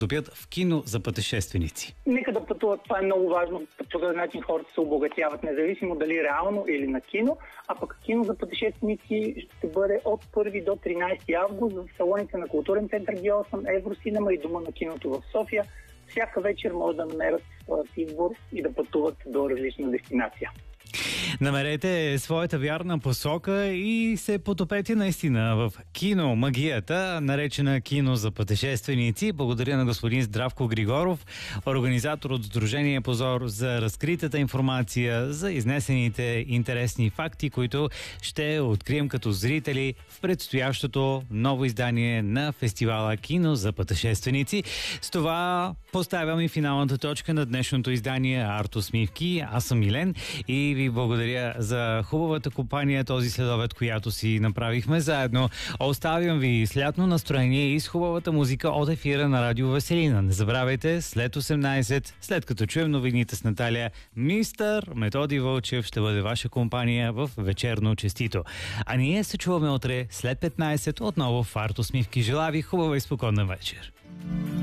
добият в кино за пътешественици? Нека да пътуват, това е много важно. По този начин хората се обогатяват, независимо дали реално или на кино. А пък кино за пътешественици ще бъде от 1 до 13 август в салоните на Културен център Г8, Евросинема и Дома на киното в София. Всяка вечер може да намерят своят избор и да пътуват до различна дестинация. Намерете своята вярна посока и се потопете наистина в кино магията, наречена кино за пътешественици. Благодаря на господин Здравко Григоров, организатор от Сдружение Позор, за разкритата информация, за изнесените интересни факти, които ще открием като зрители в предстоящото ново издание на фестивала Кино за пътешественици. С това поставям и финалната точка на днешното издание Артусмивки. Аз съм Милен и ви благодаря за хубавата компания този следобед, която си направихме заедно. Оставям ви с лятно настроение и с хубавата музика от ефира на Радио Веселина. Не забравяйте, след 18, след като чуем новините с Наталия, мистър Методи Вълчев ще бъде ваша компания в вечерно честито. А ние се чуваме утре след 15 отново в Артусмивки. Желая ви хубава и спокойна вечер.